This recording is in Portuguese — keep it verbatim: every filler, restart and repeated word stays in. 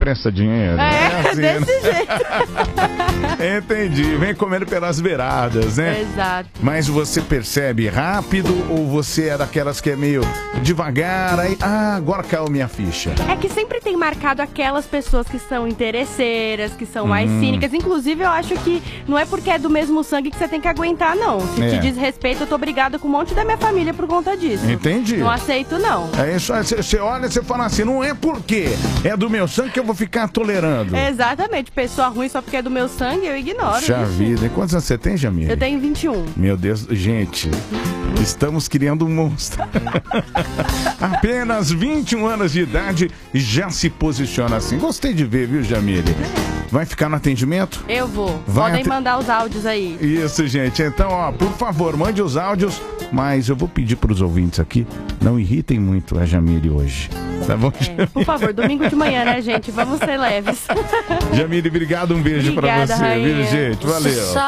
empresta dinheiro. É, é assim, desse né? jeito. Entendi, vem comendo pelas beiradas, né? Exato. Mas você percebe rápido ou você é daquelas que é meio devagar, aí, ah, agora caiu minha ficha? É que sempre tem marcado aquelas pessoas que são interesseiras, que são mais Hum. cínicas. Inclusive, eu acho que não é porque é do mesmo sangue que você tem que aguentar, não. Se É. te diz respeito, eu tô brigada com um monte da minha família por conta disso. Entendi. Não aceito, não. É isso, você olha e você fala assim, não é porque é do meu sangue que eu vou ficar tolerando. Exatamente. Pessoa ruim só porque é do meu sangue, eu ignoro. Já viu? vida. E quantos anos você tem, Jamile? Eu tenho vinte e um. Meu Deus, gente, estamos criando um monstro. Apenas vinte e um anos de idade e já se posiciona assim. Gostei de ver, viu, Jamile? Vai ficar no atendimento? Eu vou. Vai Podem ate- mandar os áudios aí. Isso, gente. Então, ó, por favor, mande os áudios, mas eu vou pedir para os ouvintes aqui, não irritem muito a Jamile hoje. Tá bom, É, por favor, domingo de manhã, né, gente? Vamos ser leves. Jamile, obrigado, um beijo para Obrigada, você, viu, rainha. gente? Valeu.